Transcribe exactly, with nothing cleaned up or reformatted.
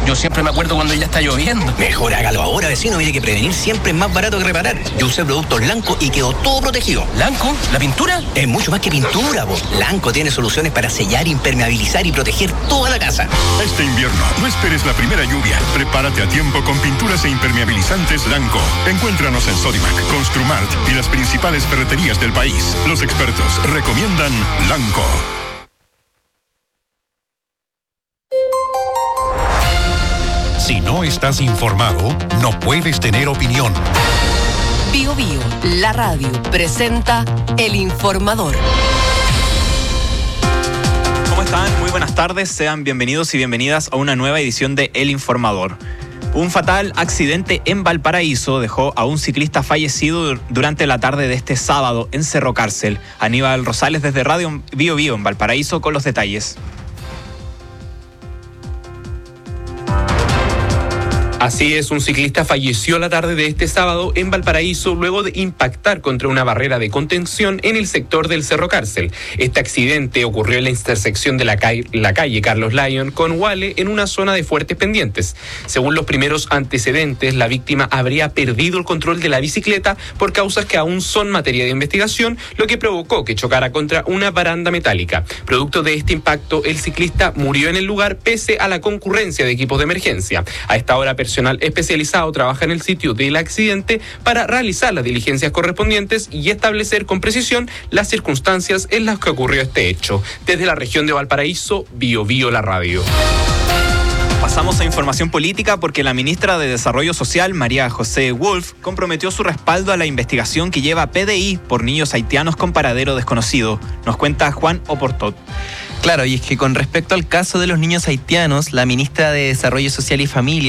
Yo siempre me acuerdo cuando ya está lloviendo. Mejor hágalo ahora, vecino. Mire que prevenir siempre es más barato que reparar. Yo usé productos Lanco y quedó todo protegido. ¿Lanco? ¿La pintura? Es mucho más que pintura, vos. Lanco tiene soluciones para sellar, impermeabilizar y proteger toda la casa. Este invierno, no esperes la primera lluvia. Prepárate a tiempo con pinturas e impermeabilizantes Lanco. Encuéntranos en Sodimac, Construmart y las principales ferreterías del país. Los expertos recomiendan Lanco. Si no estás informado, no puedes tener opinión. Bio Bio, la radio, presenta El Informador. ¿Cómo están? Muy buenas tardes. Sean bienvenidos y bienvenidas a una nueva edición de El Informador. Un fatal accidente en Valparaíso dejó a un ciclista fallecido durante la tarde de este sábado en Cerro Cárcel. Aníbal Rosales desde Radio Bio Bio en Valparaíso con los detalles. Así es, un ciclista falleció la tarde de este sábado en Valparaíso luego de impactar contra una barrera de contención en el sector del Cerro Cárcel. Este accidente ocurrió en la intersección de la calle, la calle Carlos Lyon con Guale en una zona de fuertes pendientes. Según los primeros antecedentes, la víctima habría perdido el control de la bicicleta por causas que aún son materia de investigación, lo que provocó que chocara contra una baranda metálica. Producto de este impacto, el ciclista murió en el lugar pese a la concurrencia de equipos de emergencia. A esta hora, personal especializado trabaja en el sitio del accidente para realizar las diligencias correspondientes y establecer con precisión las circunstancias en las que ocurrió este hecho. Desde la región de Valparaíso, Bio Bio la radio. Pasamos a información política porque la ministra de Desarrollo Social, María José Wolf, comprometió su respaldo a la investigación que lleva P D I por niños haitianos con paradero desconocido. Nos cuenta Juan Oportot. Claro, y es que con respecto al caso de los niños haitianos, la ministra de Desarrollo Social y Familia